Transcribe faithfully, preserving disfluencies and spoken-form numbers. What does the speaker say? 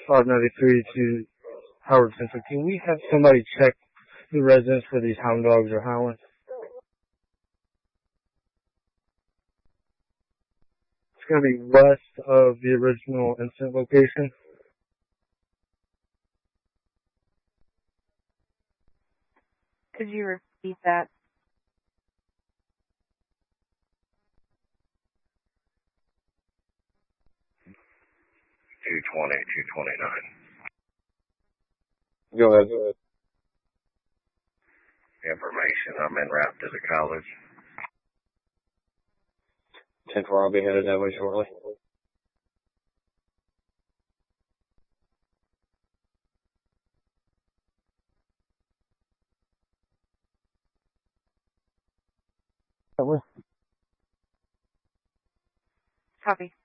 five ninety-three to Howard Central. Can we have somebody check the residence where these hound dogs are howling? It's going to be west of the original incident location. Could you repeat that? two twenty, two twenty-nine. Go ahead, go ahead. Information, I'm en route to the college. ten four, I'll be headed that way shortly. Copy.